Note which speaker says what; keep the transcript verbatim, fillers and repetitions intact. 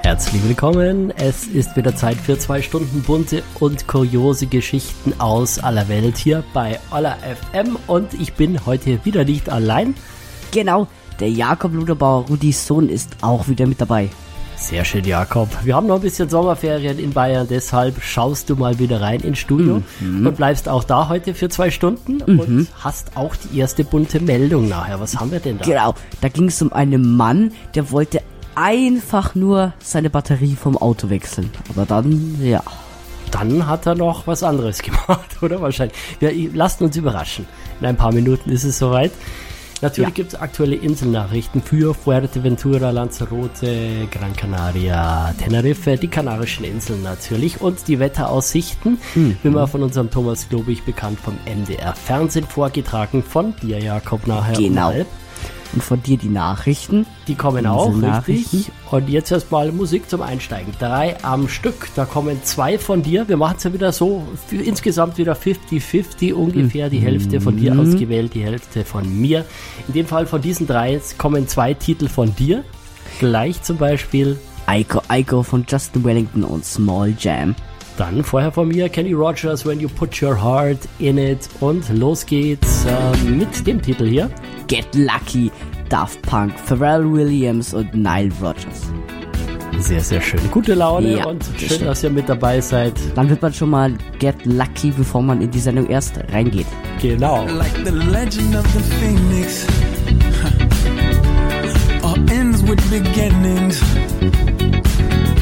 Speaker 1: Herzlich willkommen. Es ist wieder Zeit für zwei Stunden bunte und kuriose Geschichten aus aller Welt hier bei Olla F M und ich bin heute wieder nicht allein.
Speaker 2: Genau, der Jakob Luderbauer, Rudis Sohn, ist auch wieder mit dabei.
Speaker 1: Sehr schön, Jakob. Wir haben noch ein bisschen Sommerferien in Bayern, deshalb schaust du mal wieder rein ins Studio mhm. und bleibst auch da heute für zwei Stunden mhm. und hast auch die erste bunte Meldung nachher. Was haben wir denn da?
Speaker 2: Genau, da ging es um einen Mann, der wollte einfach nur seine Batterie vom Auto wechseln. Aber dann, ja.
Speaker 1: Dann hat er noch was anderes gemacht, oder? Wahrscheinlich. Wir lassen uns überraschen. In ein paar Minuten ist es soweit. Natürlich ja. gibt es aktuelle Inselnachrichten für Fuerteventura, Lanzarote, Gran Canaria, Tenerife, die Kanarischen Inseln natürlich und die Wetteraussichten, mhm. wie immer von unserem Thomas Globig, bekannt vom M D R Fernsehen, vorgetragen von dir, Jakob, nachher.
Speaker 2: Genau. Um und von dir die Nachrichten.
Speaker 1: Die kommen auch, richtig. Und jetzt erstmal Musik zum Einsteigen. Drei am Stück. Da kommen zwei von dir. Wir machen es ja wieder so, für insgesamt wieder fünfzig fünfzig ungefähr. Mhm. Die Hälfte von dir ausgewählt, die Hälfte von mir. In dem Fall von diesen drei kommen zwei Titel von dir. Gleich zum Beispiel
Speaker 2: Ico Ico von Justin Wellington und Small Jam.
Speaker 1: Dann vorher von mir Kenny Rogers, When You Put Your Heart in It. Und los geht's äh, mit dem Titel hier.
Speaker 2: Get Lucky, Daft Punk, Pharrell Williams und Nile Rodgers.
Speaker 1: Sehr, sehr schön. Gute Laune ja, und schön, stimmt. dass ihr mit dabei seid.
Speaker 2: Dann wird man schon mal get lucky, bevor man in die Sendung erst reingeht.
Speaker 1: Genau.
Speaker 3: Like the legend of the Phoenix, all ends with beginnings.